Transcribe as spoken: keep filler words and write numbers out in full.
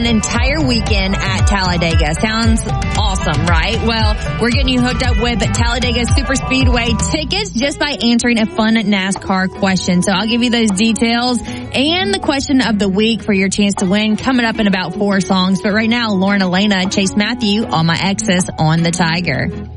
entire weekend at Talladega. Sounds awesome, right? Well, we're getting you hooked up with Talladega Super Speedway tickets just by answering a fun NASCAR question. So I'll give you those details and the question of the week for your chance to win coming up in about four songs. But right now, Lauren Elena, Chase Matthew, All My Exes on the Tiger.